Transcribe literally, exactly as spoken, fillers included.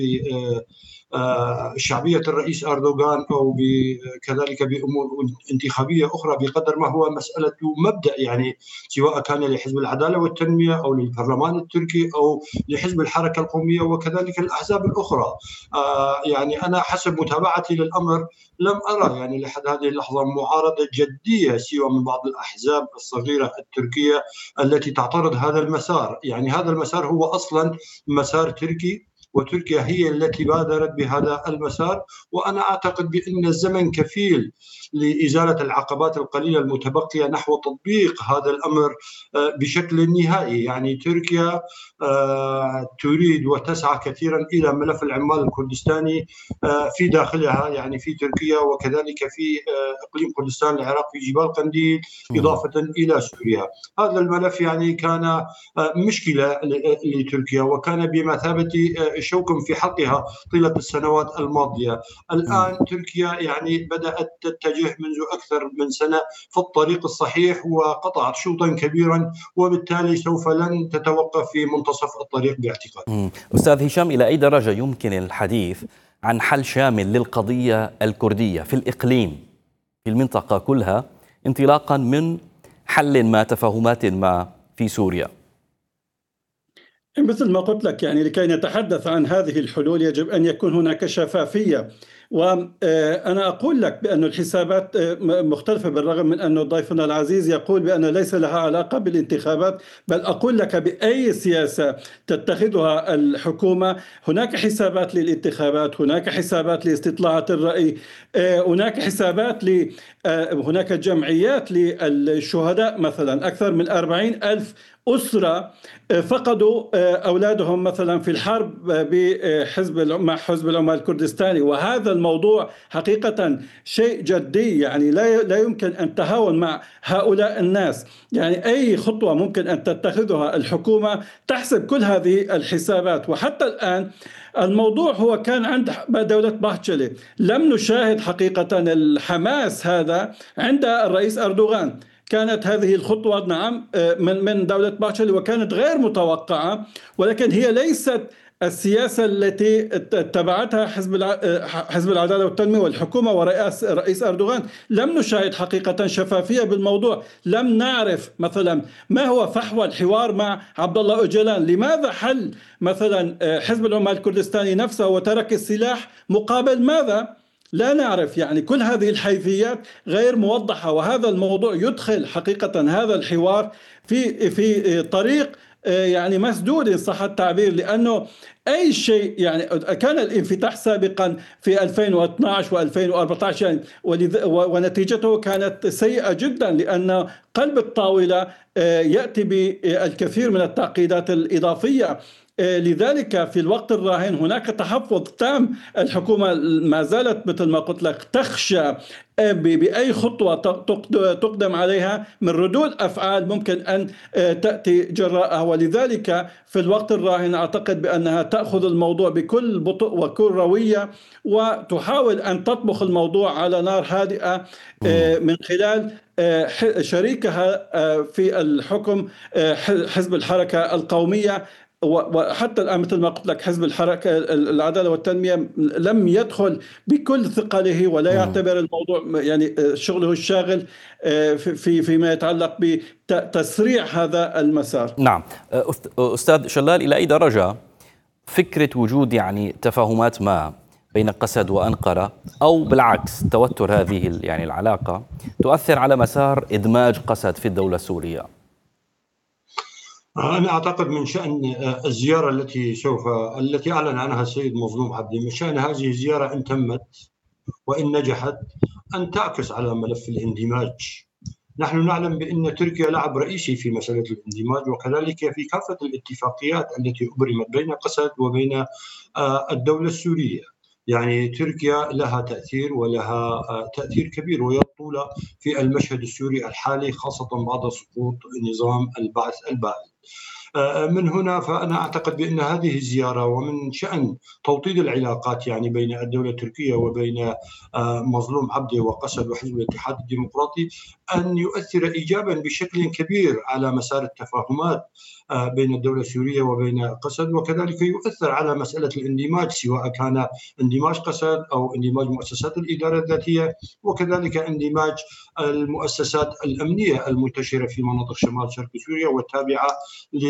شعبية الرئيس أردوغان أو كذلك بأمور انتخابية أخرى بقدر ما هو مسألة مبدأ، يعني سواء كان لحزب العدالة والتنمية أو للبرلمان التركي أو لحزب الحركة القومية وكذلك الأحزاب الأخرى. يعني أنا حسب متابعتي للأمر لم أرى يعني لحد هذه اللحظة معارضة جدية سوى من بعض الأحزاب الصغيرة التركية التي تعترض هذا المسار. يعني هذا المسار هو أصلا مسار تركي، وتركيا هي التي بادرت بهذا المسار، وأنا أعتقد بأن الزمن كفيل لإزالة العقبات القليلة المتبقية نحو تطبيق هذا الأمر بشكل نهائي. يعني تركيا تريد وتسعى كثيرا إلى ملف العمال الكردستاني في داخلها، يعني في تركيا وكذلك في إقليم كردستان العراق في جبال قنديل إضافة إلى سوريا. هذا الملف يعني كان مشكلة لتركيا وكان بمثابة شوك في حلقها طيلة السنوات الماضية. الآن تركيا يعني بدأت تتجه منذ أكثر من سنة في الطريق الصحيح وقطعت شوطا كبيرا، وبالتالي سوف لن تتوقف في منتصف الطريق باعتقادي. أستاذ هشام، إلى أي درجة يمكن الحديث عن حل شامل للقضية الكردية في الإقليم في المنطقة كلها، انطلاقا من حل ما تفاهمات ما في سوريا؟ مثل ما قلت لك، يعني لكي نتحدث عن هذه الحلول يجب أن يكون هناك شفافية. وأنا أقول لك بأن الحسابات مختلفة، بالرغم من أن ضيفنا العزيز يقول بأن ليس لها علاقة بالانتخابات، بل أقول لك بأي سياسة تتخذها الحكومة هناك حسابات للانتخابات، هناك حسابات لاستطلاعات الرأي، هناك حسابات ل هناك جمعيات للشهداء مثلا. أكثر من أربعين ألف أسرة فقدوا أولادهم مثلا في الحرب بحزب مع حزب العمال الكردستاني، وهذا الموضوع حقيقة شيء جدي. يعني لا لا يمكن أن تهاون مع هؤلاء الناس. يعني أي خطوة ممكن أن تتخذها الحكومة تحسب كل هذه الحسابات. وحتى الآن الموضوع هو كان عند دولة باهتشلي، لم نشاهد حقيقة الحماس هذا عند الرئيس أردوغان. كانت هذه الخطوة نعم من من دولة باهتشلي وكانت غير متوقعة، ولكن هي ليست السياسة التي اتبعتها حزب حزب العدالة والتنمية والحكومة ورئيس رئيس أردوغان. لم نشاهد حقيقة شفافية بالموضوع، لم نعرف مثلا ما هو فحوى الحوار مع عبد الله أوجلان، لماذا حل مثلا حزب العمال الكردستاني نفسه وترك السلاح مقابل ماذا؟ لا نعرف. يعني كل هذه الحيثيات غير موضحة، وهذا الموضوع يدخل حقيقة هذا الحوار في في طريق يعني مسدود إن صح التعبير، لأنه أي شيء يعني كان الانفتاح سابقا في ألفين واثني عشر وألفين وأربعة عشر يعني ونتيجته كانت سيئة جدا، لأن قلب الطاولة يأتي بالكثير من التعقيدات الإضافية. لذلك في الوقت الراهن هناك تحفظ تام. الحكومة ما زالت مثل ما قلت لك تخشى بأي خطوة تقدم عليها من ردود أفعال ممكن أن تأتي جراءها، ولذلك في الوقت الراهن أعتقد بأنها تأخذ الموضوع بكل بطء وكل روية، وتحاول أن تطبخ الموضوع على نار هادئة من خلال شريكها في الحكم حزب الحركة القومية. وحتى الآن مثل ما قلت لك حزب الحركة العدالة والتنمية لم يدخل بكل ثقله ولا يعتبر الموضوع يعني شغله الشاغل في فيما يتعلق بتسريع هذا المسار. نعم أستاذ شلال، إلى أي درجة فكرة وجود يعني تفاهمات ما بين قسد وأنقرة أو بالعكس توتر هذه يعني العلاقة تؤثر على مسار إدماج قسد في الدولة السورية؟ أنا أعتقد من شأن الزيارة التي سوف التي أعلن عنها السيد مظلوم عبدي، من شأن هذه الزيارة إن تمت وإن نجحت أن تعكس على ملف الاندماج. نحن نعلم بأن تركيا لعب رئيسي في مسألة الاندماج، وكذلك في كافة الاتفاقيات التي أبرمت بين قسد وبين الدولة السورية. يعني تركيا لها تأثير ولها تأثير كبير ويطول في المشهد السوري الحالي، خاصة بعد سقوط نظام البعث البائد. من هنا فأنا أعتقد بأن هذه الزيارة ومن شأن توطيد العلاقات يعني بين الدولة التركية وبين مظلوم عبده وقسد وحزب الاتحاد الديمقراطي أن يؤثر إيجابا بشكل كبير على مسار التفاهمات بين الدولة السورية وبين قسد، وكذلك يؤثر على مسألة الاندماج سواء كان اندماج قسد أو اندماج مؤسسات الإدارة الذاتية، وكذلك اندماج المؤسسات الأمنية المنتشرة في مناطق شمال شرق سوريا والتابعة